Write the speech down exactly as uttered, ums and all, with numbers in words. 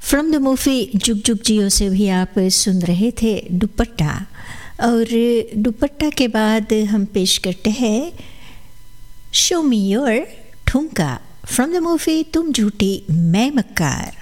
From the movie जुग जुग जियो से भी आप सुन रहे थे दुपट्टा। और दुपट्टा के बाद हम पेश करते हैं शो मी योर ठुमका फ्रॉम द मूवी तुम झूठी मैं मक्कार।